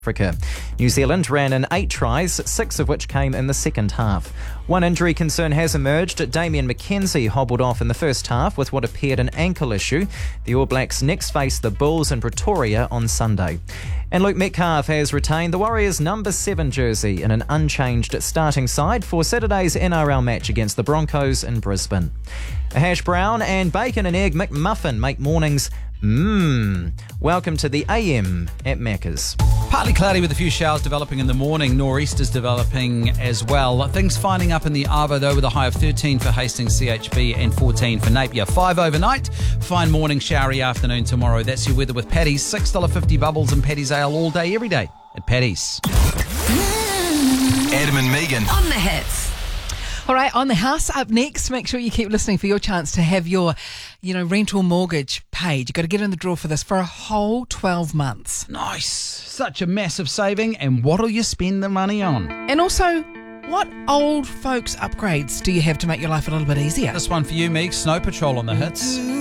Africa. New Zealand ran in 8 tries, 6 of which came in the second half. One injury concern has emerged. Damian McKenzie hobbled off in the first half with what appeared an ankle issue. The All Blacks next face the Bulls in Pretoria on Sunday. And Luke Metcalf has retained the Warriors' number 7 jersey in an unchanged starting side for Saturday's NRL match against the Broncos in Brisbane. A hash brown and bacon and egg McMuffin make mornings welcome to the AM at Macca's. Partly cloudy with a few showers developing in the morning. Nor'easters developing as well. Things finding up in the Arvo though, with a high of 13 for Hastings CHB and 14 for Napier. 5 overnight. Fine morning, showery afternoon tomorrow. That's your weather with Paddy's. $6.50 bubbles and Paddy's Ale all day, every day at Paddy's. Adam and Megan on the hits. All right, on the house up next. Make sure you keep listening for your chance to have your, rental mortgage paid. You've got to get in the draw for this for a whole 12 months. Nice. Such a massive saving. And what'll you spend the money on? And also, what old folks upgrades do you have to make your life a little bit easier? This one for you, Meeg. Snow Patrol on the hits.